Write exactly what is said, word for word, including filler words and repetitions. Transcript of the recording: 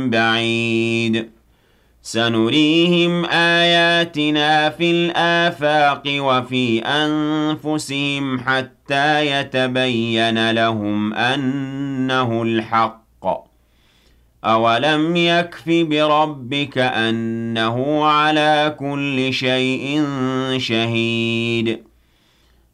بعيد سنريهم آياتنا في الآفاق وفي أنفسهم حتى يتبين لهم أنه الحق أولم يكف بربك أنه على كل شيء شهيد